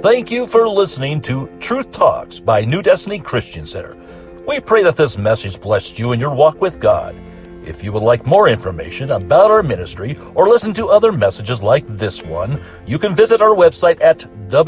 Thank you for listening to Truth Talks by New Destiny Christian Center. We pray that this message blessed you in your walk with God. If you would like more information about our ministry or listen to other messages like this one, you can visit our website at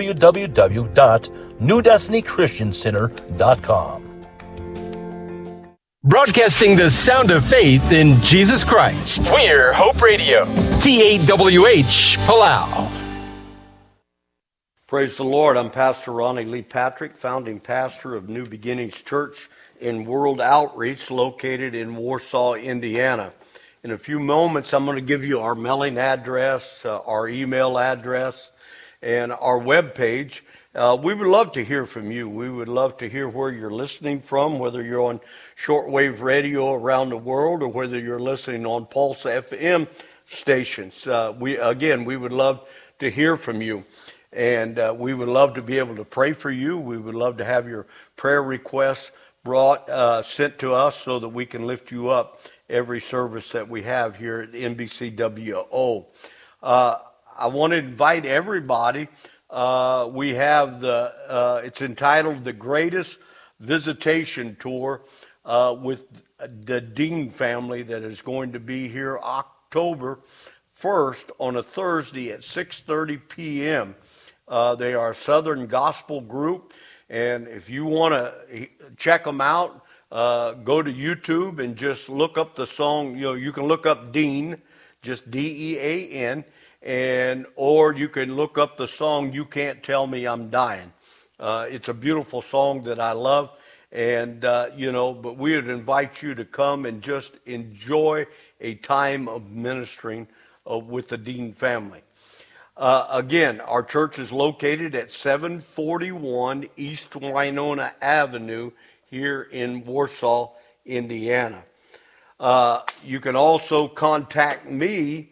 www.newdestinychristiancenter.com. Broadcasting the sound of faith in Jesus Christ. We're Hope Radio. TAWH, Palau. Praise the Lord. I'm Pastor Ronnie Lee Patrick, founding pastor of New Beginnings Church in World Outreach, located in Warsaw, Indiana. In a few moments, I'm going to give you our mailing address, our email address, and our webpage. We would love to hear from you. We would love to hear where you're listening from, whether you're on shortwave radio around the world or whether you're listening on Pulse FM stations. We would love to hear from you. And we would love to be able to pray for you. We would love to have your prayer requests sent to us so that we can lift you up every service that we have here at NBCWO. I want to invite everybody. We have it's entitled The Greatest Visitation Tour with the Dean family that is going to be here October 1st on a Thursday at 6:30 p.m. They are a Southern gospel group, and if you want to check them out, go to YouTube and just look up the song. You can look up Dean, just D-E-A-N, or you can look up the song "You Can't Tell Me I'm Dying." It's a beautiful song that I love, and but we would invite you to come and just enjoy a time of ministering with the Dean family. Again, our church is located at 741 East Winona Avenue here in Warsaw, Indiana. You can also contact me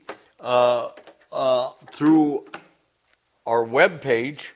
through our webpage,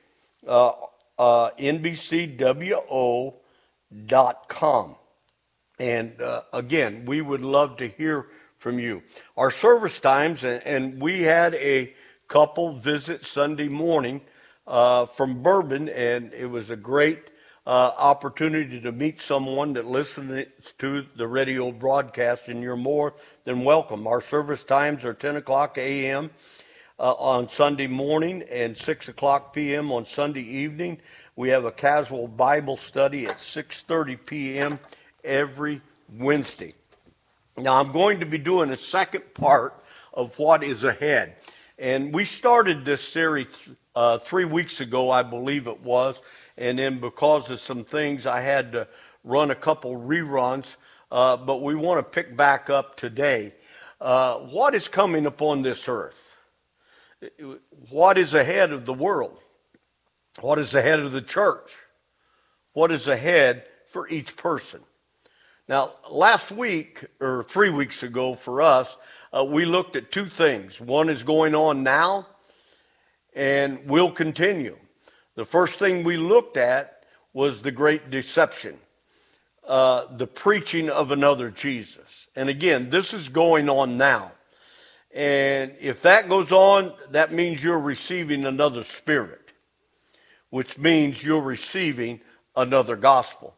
nbcwo.com. And again, we would love to hear from you. Our service times, and we had a couple visit Sunday morning from Bourbon, and it was a great opportunity to meet someone that listens to the radio broadcast, and you're more than welcome. Our service times are 10 o'clock a.m. On Sunday morning and 6 o'clock p.m. on Sunday evening. We have a casual Bible study at 6:30 p.m. every Wednesday. Now, I'm going to be doing a second part of what is ahead. And we started this series 3 weeks ago, I believe it was. And then because of some things, I had to run a couple reruns. But we want to pick back up today. What is coming upon this earth? What is ahead of the world? What is ahead of the church? What is ahead for each person? Now, last week, or 3 weeks ago for us, we looked at two things. One is going on now and will continue. The first thing we looked at was the great deception, the preaching of another Jesus. And again, this is going on now. And if that goes on, that means you're receiving another spirit, which means you're receiving another gospel.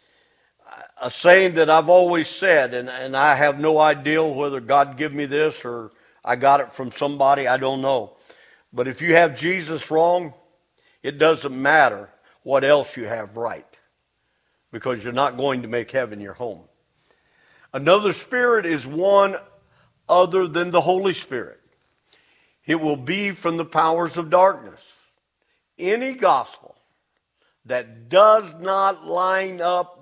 A saying that I've always said, and I have no idea whether God gave me this or I got it from somebody, I don't know. But if you have Jesus wrong, it doesn't matter what else you have right, because you're not going to make heaven your home. Another spirit is one other than the Holy Spirit. It will be from the powers of darkness. Any gospel that does not line up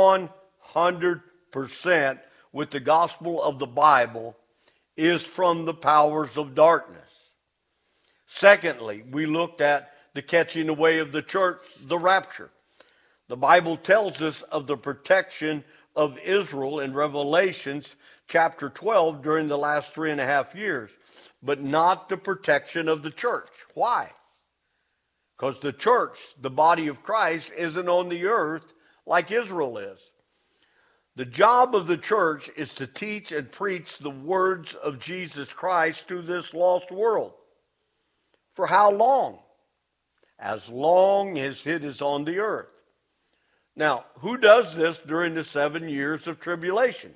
100% with the gospel of the Bible is from the powers of darkness. Secondly, we looked at the catching away of the church, the rapture. The Bible tells us of the protection of Israel in Revelations chapter 12 during the last 3.5 years, but not the protection of the church. Why? Because the church, the body of Christ, isn't on the earth like Israel is. The job of the church is to teach and preach the words of Jesus Christ to this lost world. For how long? as long as it is on the earth. Now, who does this during the 7 years of tribulation?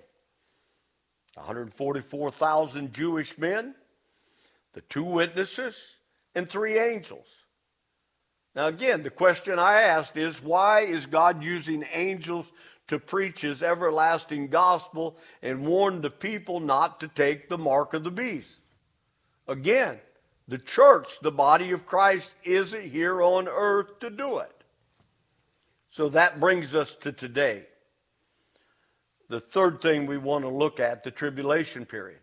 144,000 Jewish men, the 2 witnesses, and 3 angels. Now again, the question I asked is, why is God using angels to preach his everlasting gospel and warn the people not to take the mark of the beast? Again, the church, the body of Christ, isn't here on earth to do it. So that brings us to today. The third thing we want to look at, the tribulation period.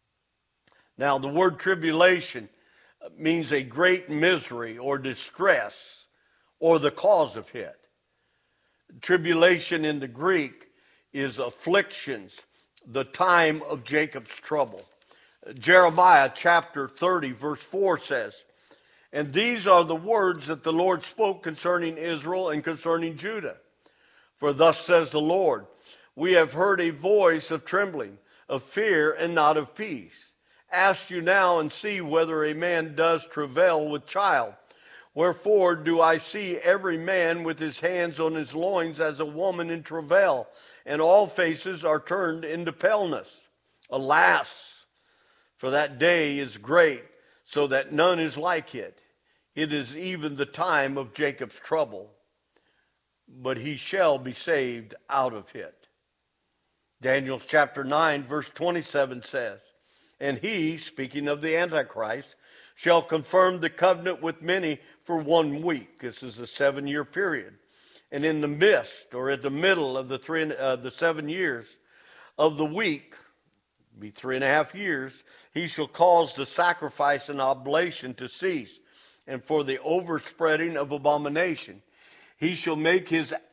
Now, the word tribulation means a great misery or distress or the cause of it. Tribulation in the Greek is afflictions, the time of Jacob's trouble. Jeremiah chapter 30 verse 4 says, "And these are the words that the Lord spoke concerning Israel and concerning Judah. For thus says the Lord, we have heard a voice of trembling, of fear and not of peace. Ask you now and see whether a man does travail with child. Wherefore do I see every man with his hands on his loins as a woman in travail, and all faces are turned into paleness. Alas, for that day is great, so that none is like it. It is even the time of Jacob's trouble, but he shall be saved out of it." Daniel chapter 9 verse 27 says, "And he," speaking of the Antichrist, "shall confirm the covenant with many for 1 week." This is a 7-year period. "And in the midst," or at the middle of the 7 years of the week, be 3.5 years, "he shall cause the sacrifice and oblation to cease, and for the overspreading of abomination. He shall make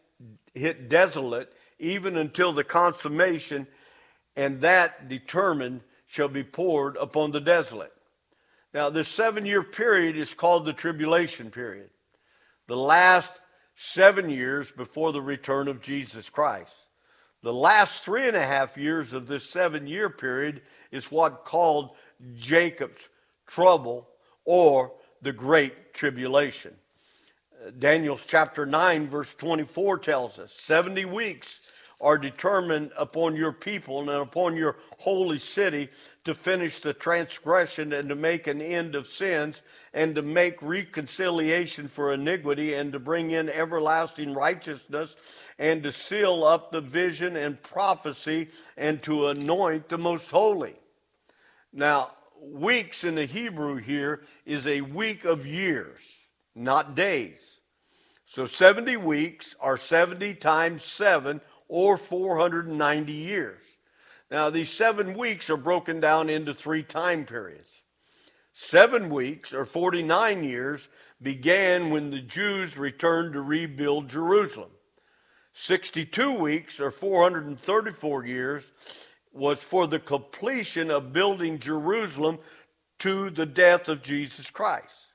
it desolate even until the consummation, and that determined shall be poured upon the desolate." Now, this 7-year period is called the tribulation period, the last 7 years before the return of Jesus Christ. The last 3.5 years of this 7-year period is what called Jacob's trouble or the Great Tribulation. Daniel chapter 9 verse 24 tells us, 70 weeks are determined upon your people and upon your holy city to finish the transgression and to make an end of sins and to make reconciliation for iniquity and to bring in everlasting righteousness and to seal up the vision and prophecy and to anoint the most holy. Now, weeks in the Hebrew here is a week of years, not days. So 70 weeks are 70 times 7, or 490 years. Now, these 7 weeks are broken down into 3 time periods. 7 weeks, or 49 years, began when the Jews returned to rebuild Jerusalem. 62 weeks, or 434 years, was for the completion of building Jerusalem to the death of Jesus Christ.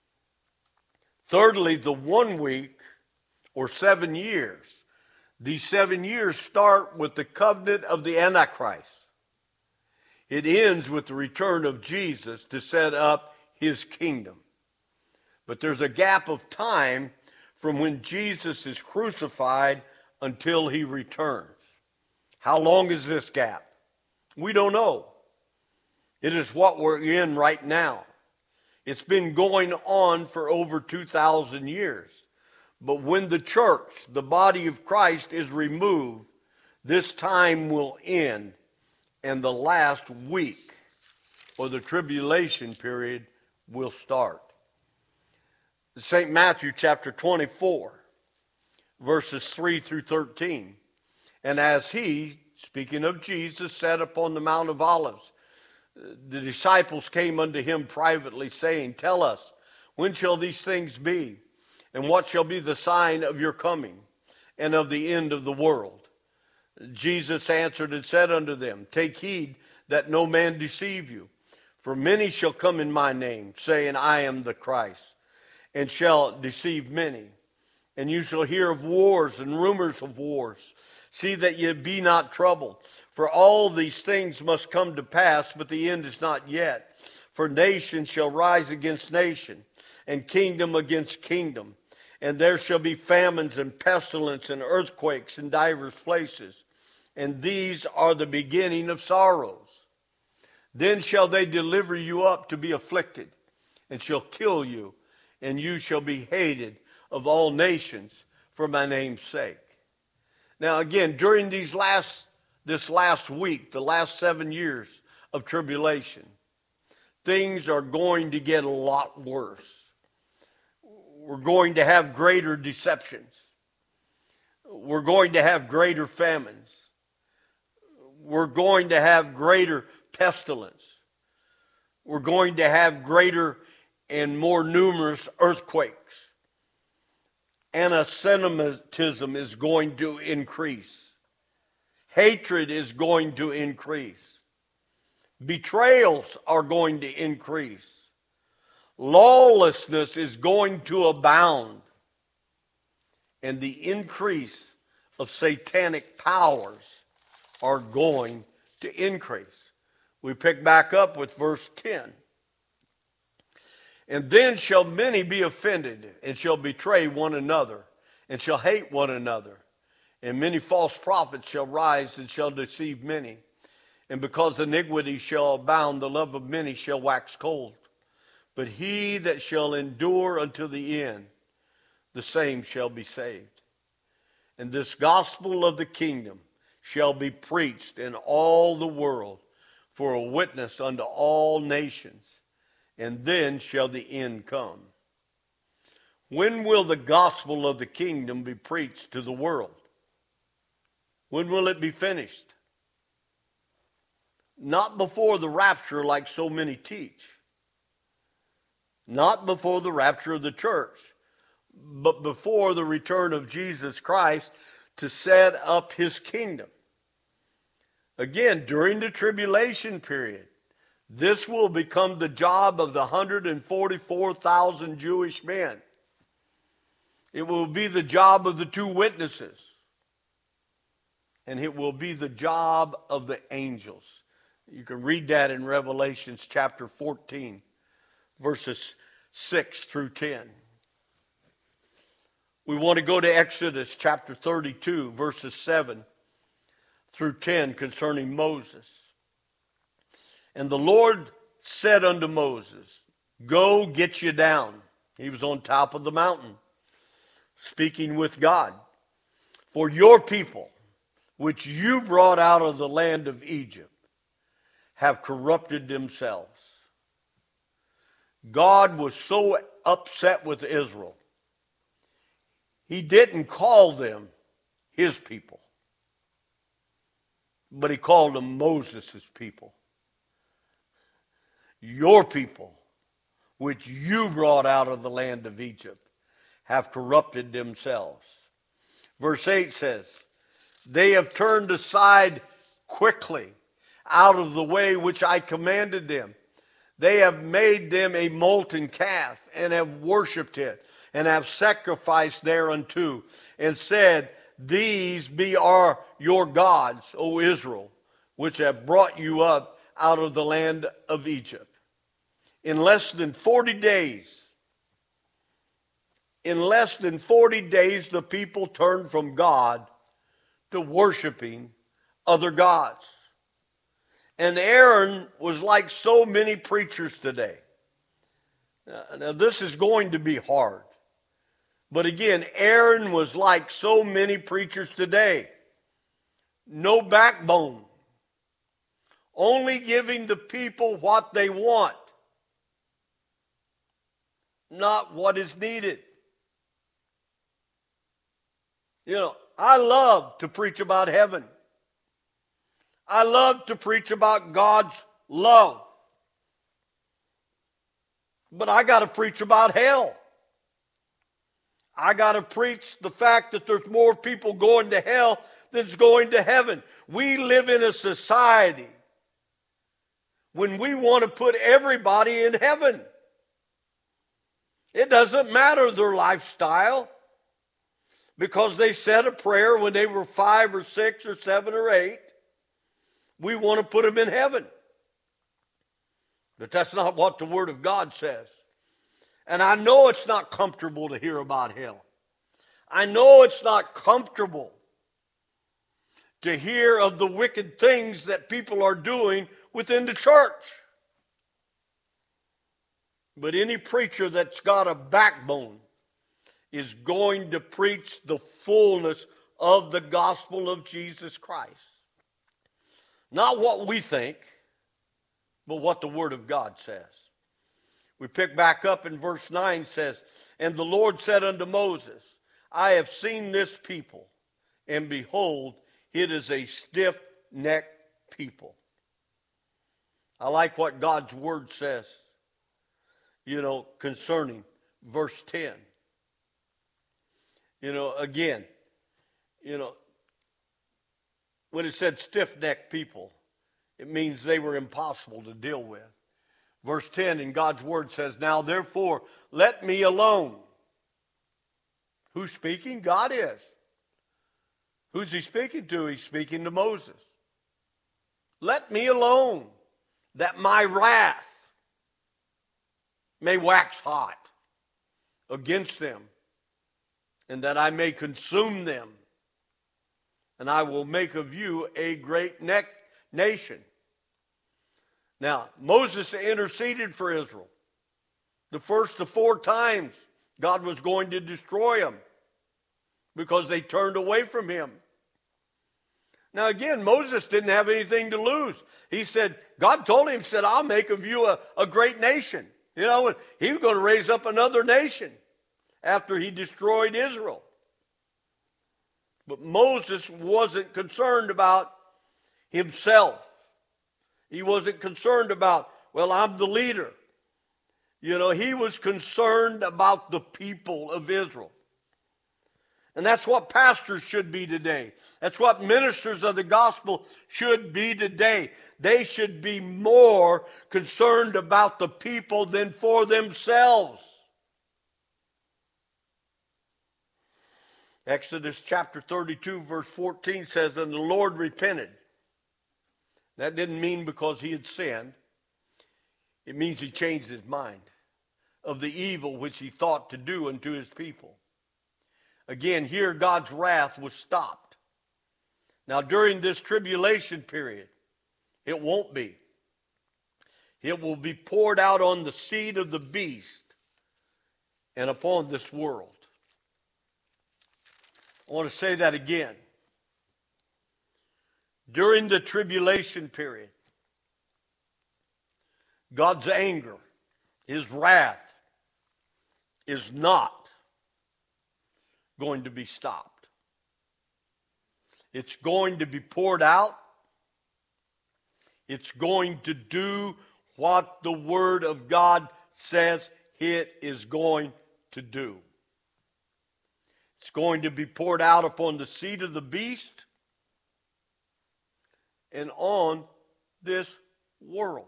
Thirdly, the 1 week, or 7 years. These 7 years start with the covenant of the Antichrist. It ends with the return of Jesus to set up his kingdom. But there's a gap of time from when Jesus is crucified until he returns. How long is this gap? We don't know. It is what we're in right now. It's been going on for over 2,000 years. But when the church, the body of Christ, is removed, this time will end, and the last week, or the tribulation period, will start. St. Matthew chapter 24, verses 3 through 13. "And as he," speaking of Jesus, "sat upon the Mount of Olives, the disciples came unto him privately, saying, Tell us, when shall these things be? And what shall be the sign of your coming and of the end of the world? Jesus answered and said unto them, Take heed that no man deceive you. For many shall come in my name, saying, I am the Christ, and shall deceive many. And you shall hear of wars and rumors of wars. See that ye be not troubled. For all these things must come to pass, but the end is not yet. For nation shall rise against nation, and kingdom against kingdom. And there shall be famines and pestilence and earthquakes in divers places. And these are the beginning of sorrows. Then shall they deliver you up to be afflicted, and shall kill you, and you shall be hated of all nations for my name's sake. Now again, during this last week, the last 7 years of tribulation, things are going to get a lot worse. We're going to have greater deceptions. We're going to have greater famines. We're going to have greater pestilence. We're going to have greater and more numerous earthquakes. Anti-Semitism is going to increase. Hatred is going to increase. Betrayals are going to increase. Lawlessness is going to abound. And the increase of satanic powers are going to increase. We pick back up with verse 10. And then shall many be offended, and shall betray one another, and shall hate one another. And many false prophets shall rise, and shall deceive many. And because iniquity shall abound, the love of many shall wax cold. But he that shall endure unto the end, the same shall be saved. And this gospel of the kingdom shall be preached in all the world for a witness unto all nations, and then shall the end come. When will the gospel of the kingdom be preached to the world? When will it be finished? Not before the rapture, like so many teach. Not before the rapture of the church, but before the return of Jesus Christ to set up his kingdom. Again, during the tribulation period, this will become the job of the 144,000 Jewish men. It will be the job of the two witnesses. And it will be the job of the angels. You can read that in Revelations chapter 14, verses 6 through 10. We want to go to Exodus chapter 32, verses 7 through 10 concerning Moses. And the Lord said unto Moses, Go, get you down. He was on top of the mountain, speaking with God. For your people, which you brought out of the land of Egypt, have corrupted themselves. God was so upset with Israel, he didn't call them his people, but he called them Moses' people. Your people, which you brought out of the land of Egypt, have corrupted themselves. Verse 8 says, They have turned aside quickly out of the way which I commanded them. They have made them a molten calf, and have worshipped it, and have sacrificed thereunto, and said, These be your gods, O Israel, which have brought you up out of the land of Egypt. In less than 40 days, the people turned from God to worshiping other gods. And Aaron was like so many preachers today. Now this is going to be hard. But again, Aaron was like so many preachers today. No backbone. Only giving the people what they want, not what is needed. You know, I love to preach about heaven. I love to preach about God's love. But I got to preach about hell. I got to preach the fact that there's more people going to hell than's going to heaven. We live in a society when we want to put everybody in heaven. It doesn't matter their lifestyle, because they said a prayer when they were 5 or 6 or 7 or 8. We want to put them in heaven. But that's not what the Word of God says. And I know it's not comfortable to hear about hell. I know it's not comfortable to hear of the wicked things that people are doing within the church. But any preacher that's got a backbone is going to preach the fullness of the gospel of Jesus Christ. Not what we think, but what the Word of God says. We pick back up in verse 9, says, "And the Lord said unto Moses, I have seen this people, and behold, it is a stiff-necked people." I like what God's Word says, concerning verse 10. Again, when it said stiff-necked people, it means they were impossible to deal with. Verse 10 in God's Word says, "Now therefore let me alone." Who's speaking? God is. Who's he speaking to? He's speaking to Moses. "Let me alone, that my wrath may wax hot against them, and that I may consume them. And I will make of you a great nation." Now, Moses interceded for Israel. The first of 4 times God was going to destroy them because they turned away from him. Now again, Moses didn't have anything to lose. He said, God told him, said, "I'll make of you a great nation." He was going to raise up another nation after he destroyed Israel. But Moses wasn't concerned about himself. He wasn't concerned about, I'm the leader. He was concerned about the people of Israel. And that's what pastors should be today. That's what ministers of the gospel should be today. They should be more concerned about the people than for themselves. Exodus chapter 32 verse 14 says, "And the Lord repented." That didn't mean because he had sinned. It means he changed his mind of the evil which he thought to do unto his people. Again, here God's wrath was stopped. Now during this tribulation period, it won't be. It will be poured out on the seed of the beast and upon this world. I want to say that again. During the tribulation period, God's anger, his wrath, is not going to be stopped. It's going to be poured out. It's going to do what the Word of God says it is going to do. It's going to be poured out upon the seed of the beast and on this world.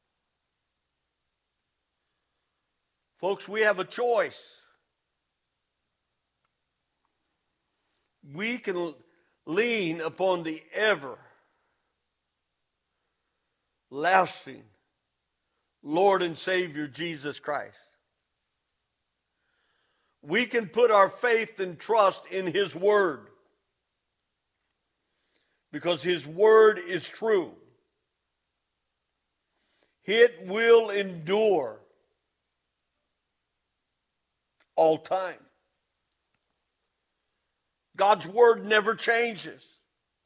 Folks, we have a choice. We can lean upon the everlasting Lord and Savior Jesus Christ. We can put our faith and trust in his word because his word is true. It will endure all time. God's word never changes.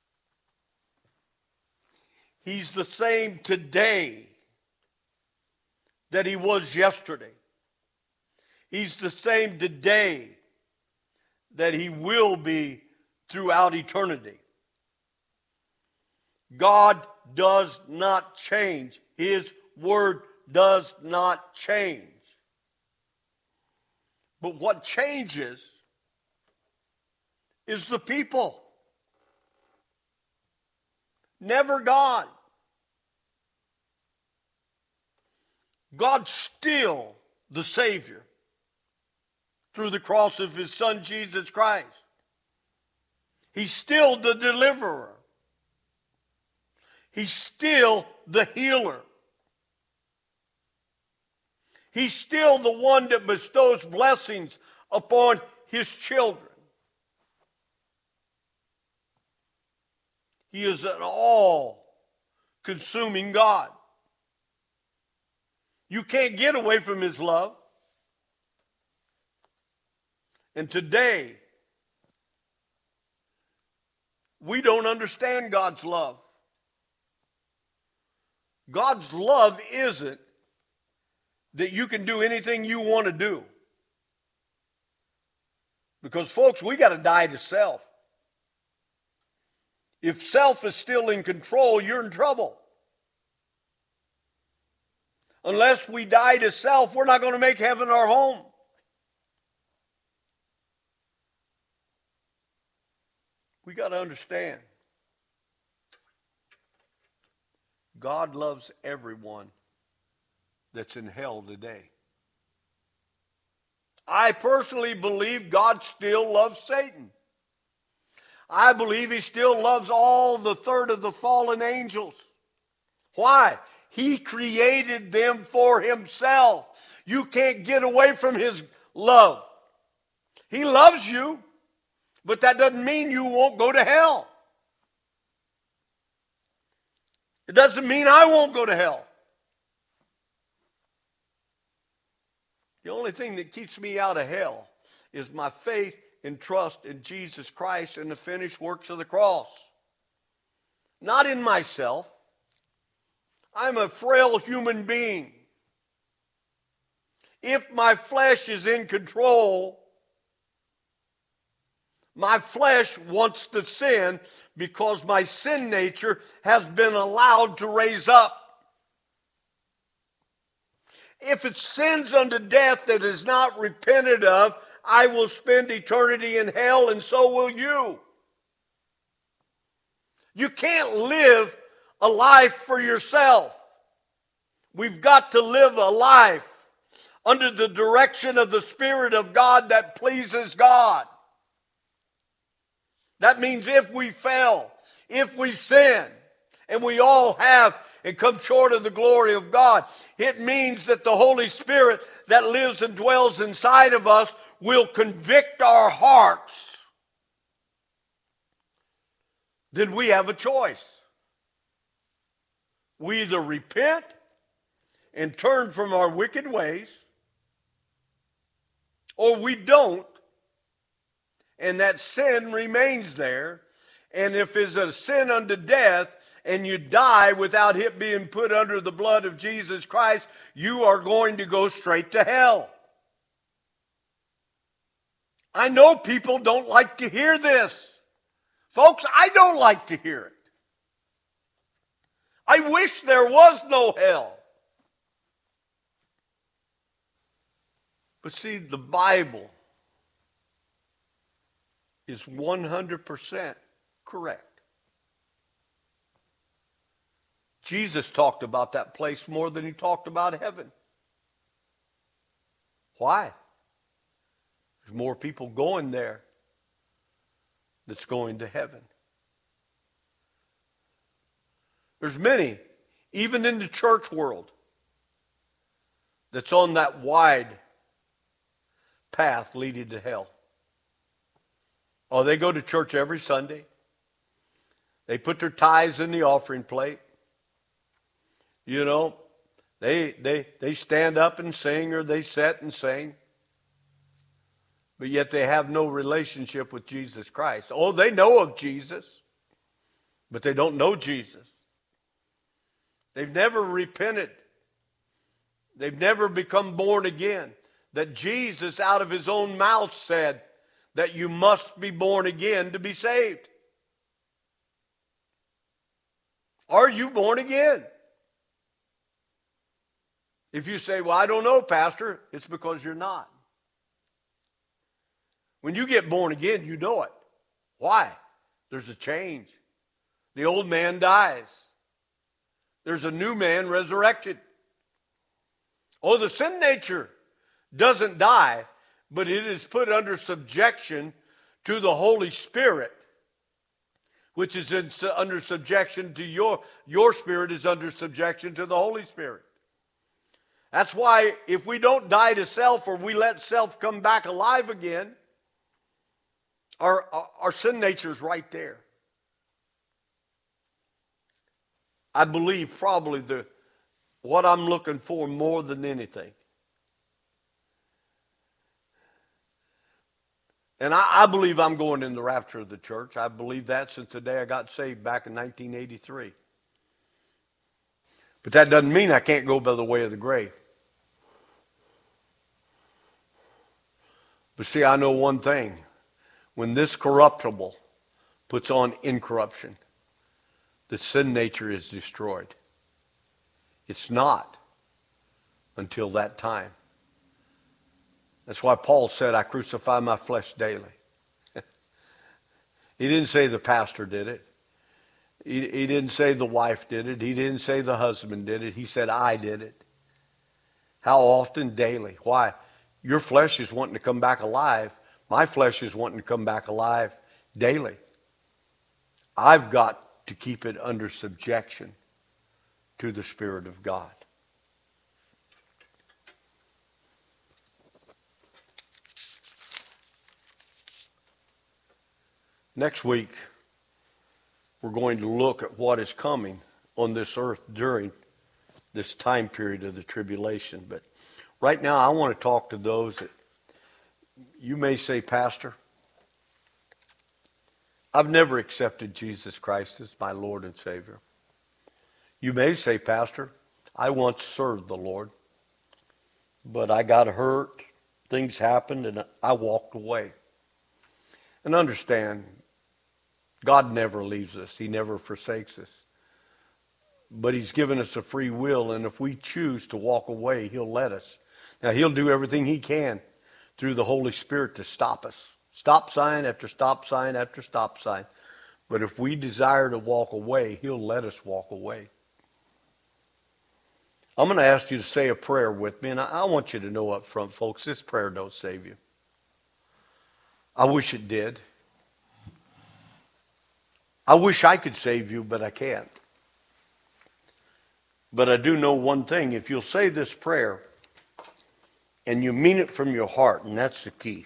He's the same today that he was yesterday. He's the same today that he will be throughout eternity. God does not change. His word does not change. But what changes is the people. Never God. God's still the Savior through the cross of his Son, Jesus Christ. He's still the deliverer. He's still the healer. He's still the one that bestows blessings upon his children. He is an all-consuming God. You can't get away from his love. And today, we don't understand God's love. God's love isn't that you can do anything you want to do. Because, folks, we got to die to self. If self is still in control, you're in trouble. Unless we die to self, we're not going to make heaven our home. We got to understand, God loves everyone that's in hell today. I personally believe God still loves Satan. I believe he still loves all the third of the fallen angels. Why? He created them for himself. You can't get away from his love. He loves you, but that doesn't mean you won't go to hell. It doesn't mean I won't go to hell. The only thing that keeps me out of hell is my faith and trust in Jesus Christ and the finished works of the cross. Not in myself. I'm a frail human being. If my flesh is in control, my flesh wants to sin because my sin nature has been allowed to raise up. If it sins unto death that is not repented of, I will spend eternity in hell, and so will you. You can't live a life for yourself. We've got to live a life under the direction of the Spirit of God that pleases God. That means if we fail, if we sin, and we all have and come short of the glory of God, it means that the Holy Spirit that lives and dwells inside of us will convict our hearts. Then we have a choice. We either repent and turn from our wicked ways, or we don't, and that sin remains there. And if it's a sin unto death, and you die without it being put under the blood of Jesus Christ, you are going to go straight to hell. I know people don't like to hear this. Folks, I don't like to hear it. I wish there was no hell. But see, the Bible is 100% correct. Jesus talked about that place more than he talked about heaven. Why? There's more people going there that's going to heaven. There's many, even in the church world, that's on that wide path leading to hell. Oh, they go to church every Sunday. They put their tithes in the offering plate. You know, they stand up and sing, or they sit and sing. But yet they have no relationship with Jesus Christ. Oh, they know of Jesus, but they don't know Jesus. They've never repented. They've never become born again. That Jesus out of his own mouth said that you must be born again to be saved. Are you born again? If you say, well, I don't know, Pastor, it's because you're not. When you get born again, you know it. Why? There's a change. The old man dies. There's a new man resurrected. Oh, the sin nature doesn't die, but it is put under subjection to the Holy Spirit, which is under subjection to your spirit is under subjection to the Holy Spirit. That's why if we don't die to self or we let self come back alive again, our sin nature is right there. I believe probably what I'm looking for more than anything. And I believe I'm going in the rapture of the church. I believe that since the day I got saved back in 1983. But that doesn't mean I can't go by the way of the grave. But see, I know one thing. When this corruptible puts on incorruption, the sin nature is destroyed. It's not until that time. That's why Paul said, I crucify my flesh daily. He didn't say the pastor did it. He didn't say the wife did it. He didn't say the husband did it. He said, I did it. How often? Daily. Why? Your flesh is wanting to come back alive. My flesh is wanting to come back alive daily. I've got to keep it under subjection to the Spirit of God. Next week, we're going to look at what is coming on this earth during this time period of the tribulation. But right now, I want to talk to those that you may say, Pastor, I've never accepted Jesus Christ as my Lord and Savior. You may say, Pastor, I once served the Lord, but I got hurt, things happened, and I walked away. And understand, God never leaves us. He never forsakes us. But He's given us a free will, and if we choose to walk away, He'll let us. Now, He'll do everything He can through the Holy Spirit to stop us. Stop sign after stop sign after stop sign. But if we desire to walk away, He'll let us walk away. I'm going to ask you to say a prayer with me, and I want you to know up front, folks, this prayer don't save you. I wish it did. I wish I could save you, but I can't. But I do know one thing. If you'll say this prayer and you mean it from your heart, and that's the key.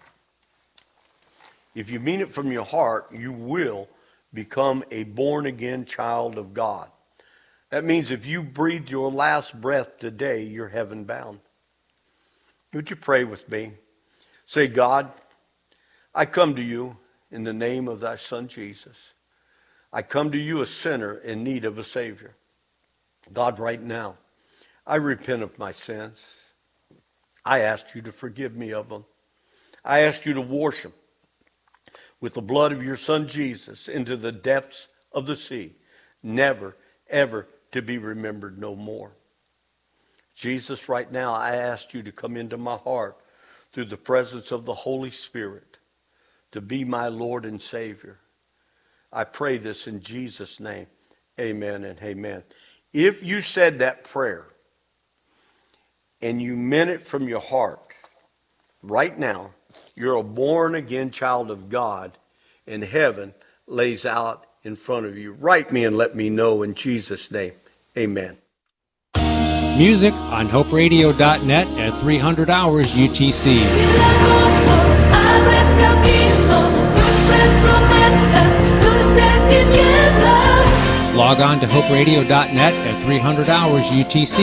If you mean it from your heart, you will become a born-again child of God. That means if you breathe your last breath today, you're heaven-bound. Would you pray with me? Say, God, I come to you in the name of thy Son, Jesus. I come to you a sinner in need of a Savior. God, right now, I repent of my sins. I ask you to forgive me of them. I ask you to wash them with the blood of your Son, Jesus, into the depths of the sea, never, ever to be remembered no more. Jesus, right now, I ask you to come into my heart through the presence of the Holy Spirit to be my Lord and Savior. I pray this in Jesus' name. Amen and amen. If you said that prayer and you meant it from your heart, right now, you're a born-again child of God, and heaven lays out in front of you. Write me and let me know in Jesus' name. Amen. Music on hoperadio.net at 300 hours UTC. Log on to hoperadio.net at 300 hours UTC.